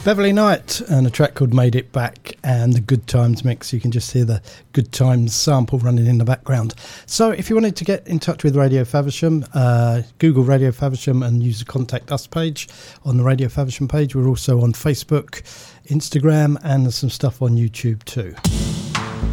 Beverly Knight and a track called Made It Back and the Good Times mix. You can just hear the Good Times sample running in the background. So if you wanted to get in touch with Radio Faversham, Google Radio Faversham and use the Contact Us page on the Radio Faversham page. We're also on Facebook, Instagram, and there's some stuff on YouTube too.